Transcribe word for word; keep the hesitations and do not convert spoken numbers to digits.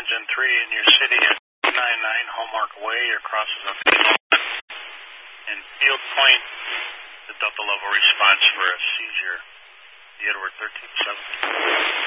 Gen three in your city at two ninety-nine Hallmark Way or crosses of in Field Point, the Delta level response for a seizure. The Edward thirteen seven.